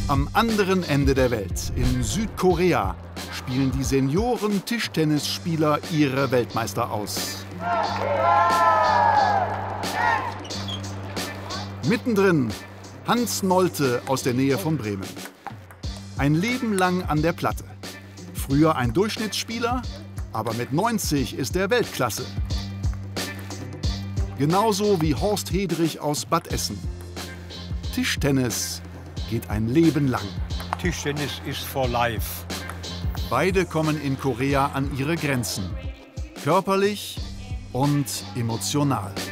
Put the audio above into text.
Am anderen Ende der Welt, in Südkorea, spielen die Senioren-Tischtennisspieler ihre Weltmeister aus. Mittendrin Hans Nolte aus der Nähe von Bremen. Ein Leben lang an der Platte. Früher ein Durchschnittsspieler, aber mit 90 ist er Weltklasse. Genauso wie Horst Hedrich aus Bad Essen. Tischtennis geht ein Leben lang. Tischtennis ist for life. Beide kommen in Korea an ihre Grenzen. Körperlich und emotional.